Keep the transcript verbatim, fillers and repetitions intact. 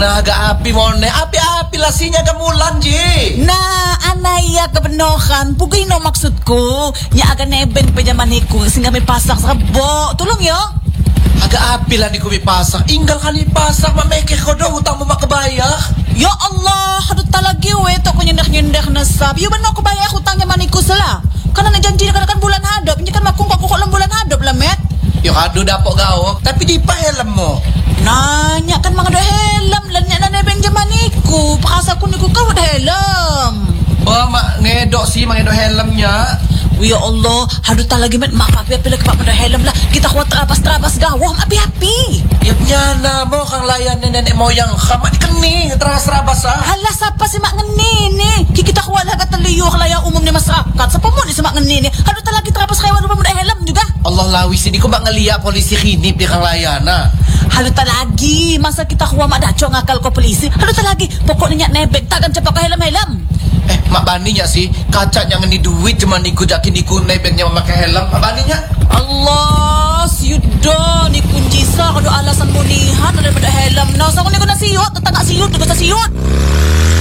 Naga api mo na. Api-api lasinya gamulan, Ji. Na, anaya kabenohan. Pugay no maksud ko. Nya aga nebeng pajaman ko. Kasi nga may pasak sa kabo. Tulong yo. Aga api lang ni kumipasak. Inggal ka ni pasak. Mameke ko daw. Utang mo makabaya. Ya Allah. Hadot talagi we. Ito ko nyendak-nyendak na sabi. Yung ba no kabaya utangnya maniko sila. Kana na janji na kan bulan hadap. Hindi kan makung kakuko lang bulan hadap lamet. Yung kado dapo gawo. Tapi di pa helam mo. Nanya kan mga dahelam. Lanya na nebeng jamaniku. Pakasa ko ni ko kawad helam. Oh, ma ngedok sih mangedo helm nya. Ya Allah, hadu talagi met mapapi pila ka pa helam lah. Kita kuat trapas-trapas gawam api-api. Yap nya na mo kang layan ni nenek moyang kama di keni teras-rabas ah. Hala sapa si mak ngeni ni. Kita kuat lah kata liyo laya umum ni masyarakat. Sapa mo ni si mak ngeni ni. Hadu talagi trapas kaya wala mo helam juga. Allah lawis ini ko mak ngelia polisi kinip di kang layana. Halo talagi, masa kita kuha mak daco ngakal ko polisi. Halo talagi, pokoknya nebek tagan cepak ka helam-helam. Eh, mak bani nya sih, kaca nya ngeni duit cuma niku jakin niku nebeknya memakai helm. Mak bani nya. Allah, siudo ni kunci sa kado alasan munihan daripada helm. Nah, sa ko ni ko na siyot, tetangga siyot, ko sa siyot.